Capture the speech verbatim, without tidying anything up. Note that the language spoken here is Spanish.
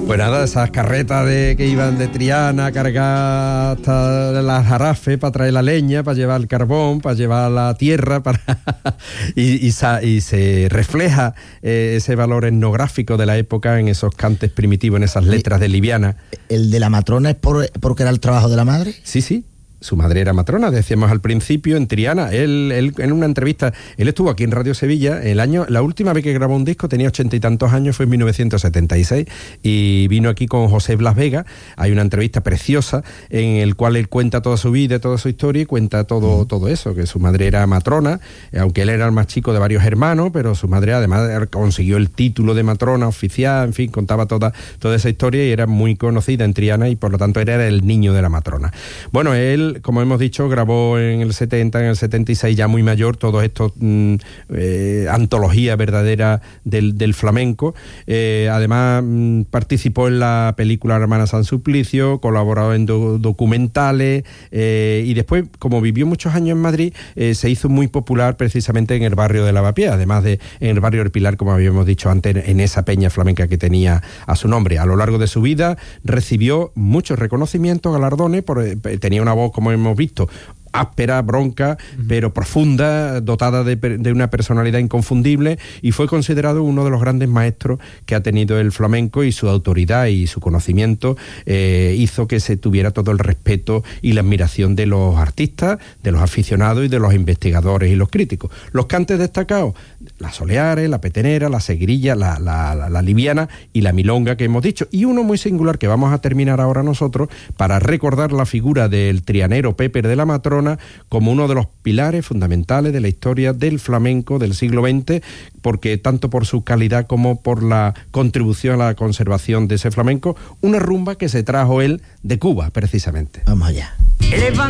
Pues nada, esas carretas de que iban de Triana a cargar hasta las Jarafes para traer la leña, para llevar el carbón, para llevar la tierra, para y, y, y se refleja eh, ese valor etnográfico de la época en esos cantes primitivos, en esas letras de liviana. ¿El de la matrona es por, porque era el trabajo de la madre? Sí, sí. Su madre era matrona, decíamos al principio, en Triana. Él, él en una entrevista, él estuvo aquí en Radio Sevilla, el año, la última vez que grabó un disco tenía ochenta y tantos años, fue en mil novecientos setenta y seis, y vino aquí con José Blas Vega. Hay una entrevista preciosa en el cual él cuenta toda su vida, toda su historia, y cuenta todo, mm. todo eso, que su madre era matrona, aunque él era el más chico de varios hermanos, pero su madre además consiguió el título de matrona oficial, en fin, contaba toda, toda esa historia y era muy conocida en Triana y por lo tanto era el niño de la matrona. Bueno, él, como hemos dicho, grabó en el setenta, en el setenta y seis, ya muy mayor, todos estos mm, eh, antología verdadera del, del flamenco. Eh, además, mm, participó en la película Hermana San Suplicio, colaboró en do, documentales eh, y después, como vivió muchos años en Madrid, eh, se hizo muy popular precisamente en el barrio de Lavapiés, además de en el barrio del Pilar, como habíamos dicho antes, en esa peña flamenca que tenía a su nombre. A lo largo de su vida recibió muchos reconocimientos, galardones, por, eh, tenía una voz, como hemos visto, áspera, bronca, uh-huh. pero profunda, dotada de, de una personalidad inconfundible, y fue considerado uno de los grandes maestros que ha tenido el flamenco, y su autoridad y su conocimiento eh, hizo que se tuviera todo el respeto y la admiración de los artistas, de los aficionados y de los investigadores y los críticos. Los cantes destacados, la soleare, la petenera, la seguirilla, la, la, la, la liviana y la milonga que hemos dicho, y uno muy singular que vamos a terminar ahora nosotros para recordar la figura del trianero Pepe de la Matrona como uno de los pilares fundamentales de la historia del flamenco del siglo veinte, porque tanto por su calidad como por la contribución a la conservación de ese flamenco, una rumba que se trajo él de Cuba, precisamente. Vamos allá.